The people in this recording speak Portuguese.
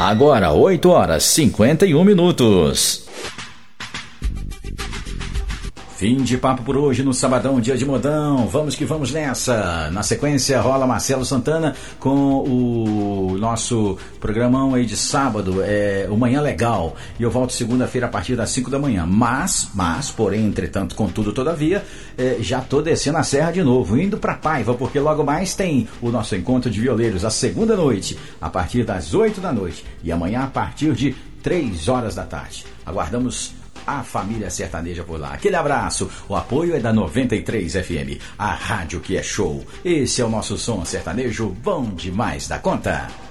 Agora 8h51. Fim de papo por hoje no sabadão, dia de modão. Vamos que vamos nessa. Na sequência rola Marcelo Santana com o nosso programão aí de sábado, o Manhã Legal. E eu volto segunda-feira a partir das 5 da manhã. Mas, porém, entretanto, contudo, todavia, já tô descendo a serra de novo, indo pra Paiva, porque logo mais tem o nosso encontro de violeiros, a segunda noite, a partir das 8 da noite. E amanhã a partir de 3 horas da tarde. Aguardamos a família sertaneja por lá. Aquele abraço. O apoio é da 93 FM, a rádio que é show. Esse é o nosso som sertanejo bom demais da conta.